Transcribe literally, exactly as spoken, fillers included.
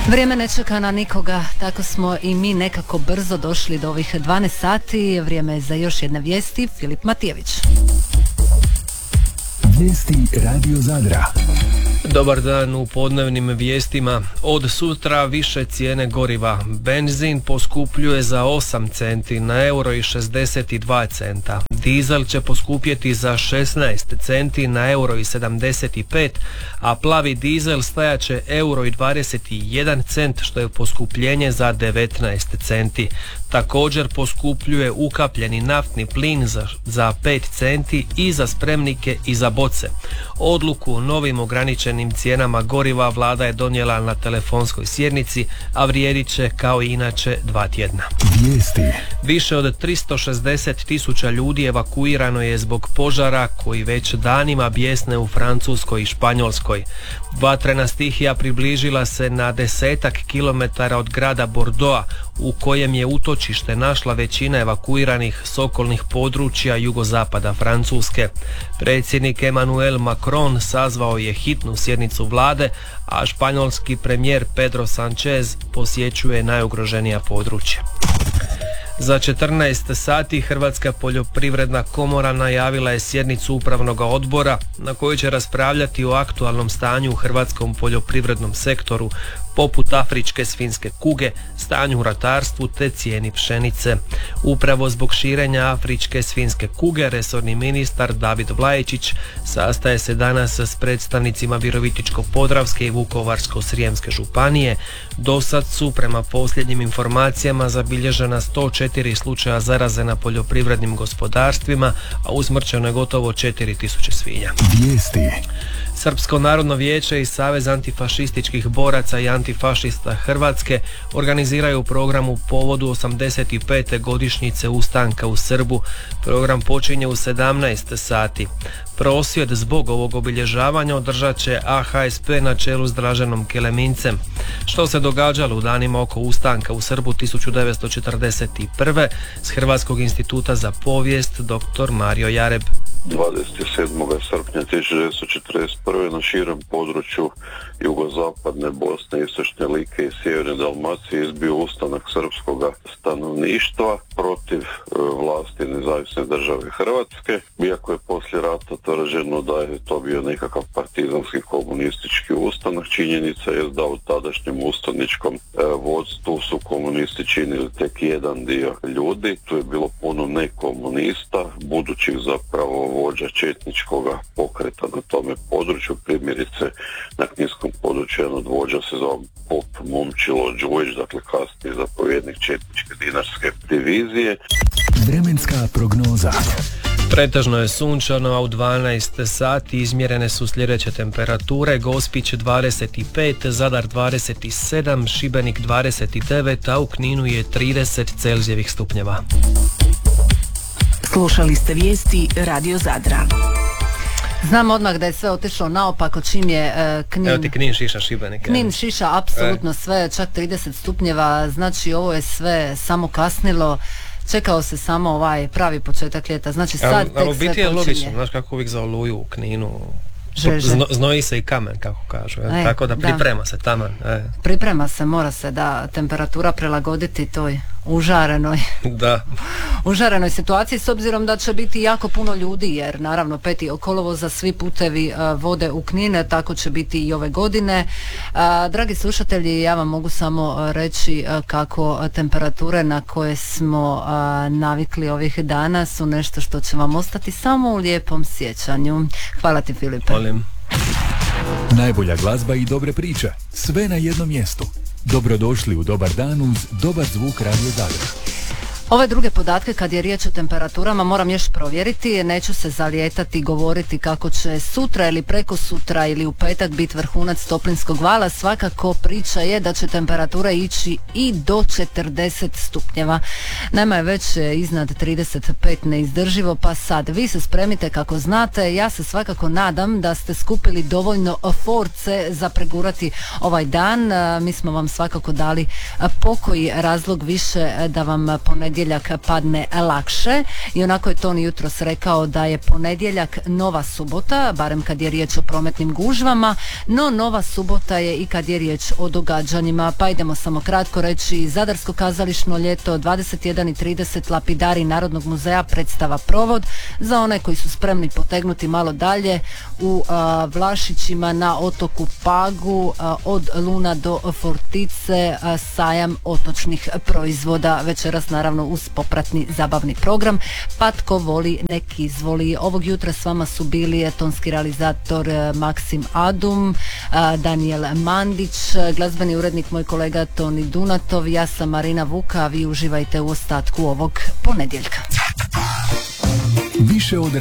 Vrijeme ne čeka na nikoga, tako smo i mi nekako brzo došli do ovih dvanaest sati. Vrijeme je za još jedne vijesti. Filip Matijević. Vijesti Radio Zadra. Dobar dan u podnevnim vijestima. Od sutra više cijene goriva. Benzin poskupljuje za osam centi na euro i šezdeset dva centa. Dizel će poskupjeti za šesnaest centi na euro i sedamdeset pet, a plavi dizel stajat će euro i dvadeset jedan cent, što je poskupljenje za devetnaest centi. Također poskupljuje ukapljeni naftni plin za, za pet centi i za spremnike i za boce. Odluku o novim ograničenim cijenama goriva vlada je donijela na telefonskoj sjednici, a vrijedit će kao i inače dva tjedna. Vijesti. Više od tristo šezdeset tisuća ljudi evakuirano je zbog požara koji već danima bjesne u Francuskoj i Španjolskoj. Vatrena stihija približila se na desetak kilometara od grada Bordeauxa, u kojem je utočište našla većina evakuiranih s okolnih područja jugozapada Francuske. Predsjednik Emmanuel Macron sazvao je hitnu sjednicu vlade, a španjolski premijer Pedro Sánchez posjećuje najugroženija područja. Za četrnaest sati Hrvatska poljoprivredna komora najavila je sjednicu upravnog odbora na kojoj će raspravljati o aktualnom stanju u hrvatskom poljoprivrednom sektoru, poput afričke svinjske kuge, stanju u ratarstvu te cijeni pšenice. Upravo zbog širenja afričke svinjske kuge, resorni ministar David Vlajičić sastaje se danas s predstavnicima Virovitičko-podravske i Vukovarsko-srijemske županije. Do sad su, prema posljednjim informacijama, zabilježena sto četiri slučaja zaraze na poljoprivrednim gospodarstvima, a usmrćeno je gotovo četiri tisuće svinja. Vijesti. Srpsko narodno vijeće i Savez antifašističkih boraca i antifašista Hrvatske organiziraju program u povodu osamdeset pete godišnjice ustanka u Srbu. Program počinje u sedamnaest sati. Prosvjed zbog ovog obilježavanja održat će A H S P na čelu s Draženom Kelemincem. Što se događalo u danima oko ustanka u Srbu tisuću devetsto četrdeset prve s Hrvatskog instituta za povijest dr. Mario Jareb. dvadeset sedmog srpnja tisuću devetsto četrdeset prve na širem području jugozapadne Bosne, istočne Like i sjeverne Dalmacije izbio ustanak srpskog stanovništva protiv e, vlasti nezavisne države Hrvatske. Iako je poslije rata tvrđeno da je to bio nekakav partizanski komunistički ustanak, činjenica je da u tadašnjem ustaničkom e, vodstvu su komunisti činili tek jedan dio ljudi. Tu je bilo puno nekomunista, budućih zapravo vođa četničkog pokreta na tome području. Primjerice na kninskom području jedan od vođa se zove Pop Momčilo Đujić, dakle kasnije zapovjednik četničke dinarske divizije. Vremenska prognoza. Pretežno je sunčano, a u dvanaest sati izmjerene su sljedeće temperature: Gospić dvadeset pet, Zadar dvadeset sedam, Šibenik dvadeset devet, a u Kninu je trideset Celzijevih stupnjeva. Slušali ste vijesti Radio Zadra. Znam odmah da je sve otišlo naopako čim je uh, Knin... Evo ti Knin, Šiša, Šibenik. Knin, Šiša, apsolutno sve, čak trideset stupnjeva, znači ovo je sve samo kasnilo. Čekao se samo ovaj pravi početak ljeta, znači sad tek sve počinje. Ali u biti je logično, znaš kako uvijek za Oluju u Kninu Zno, znoji se i kamen, kako kažu, e, tako da priprema da. se taman. E. Priprema se, mora se da temperatura prilagoditi toj užarenoj da. užarenoj situaciji, s obzirom da će biti jako puno ljudi, jer naravno peti kolovoza svi putevi uh, vode u Knine, tako će biti i ove godine. Uh, dragi slušatelji, ja vam mogu samo reći uh, kako temperature na koje smo uh, navikli ovih dana su nešto što će vam ostati samo u lijepom sjećanju. Hvala ti, Filipe. Molim. Najbolja glazba i dobre priče, sve na jednom mjestu. Dobrodošli u Dobar dan uz dobar zvuk Radio Zadra. Ove druge podatke kad je riječ o temperaturama moram još provjeriti, neću se zalijetati govoriti kako će sutra ili preko sutra ili u petak biti vrhunac toplinskog vala. Svakako priča je da će temperatura ići i do četrdeset stupnjeva. Nama je već iznad trideset pet neizdrživo, pa sad vi se spremite kako znate. Ja se svakako nadam da ste skupili dovoljno force za pregurati ovaj dan. Mi smo vam svakako dali pokoji razlog više da vam ponedjeljak ponedjeljak padne lakše i onako je Toni jutros rekao da je ponedjeljak nova subota, barem kad je riječ o prometnim gužvama, no nova subota je i kad je riječ o događanjima. Pa idemo samo kratko reći: Zadarsko kazališno ljeto, dvadeset jedan i trideset, Lapidari Narodnog muzeja, predstava Provod. Za one koji su spremni potegnuti malo dalje, u a, Vlašićima na otoku Pagu, a, od Luna do Fortice, a, sajam otočnih proizvoda. Večeras naravno uz popratni zabavni program, pa tko voli nek izvoli. Ovog jutra s vama su bili tonski realizator Maksim Adum, Daniel Mandić, glazbeni urednik moj kolega Toni Dunatov, ja sam Marina Vuka, a vi uživajte u ostatku ovog ponedjeljka. Više od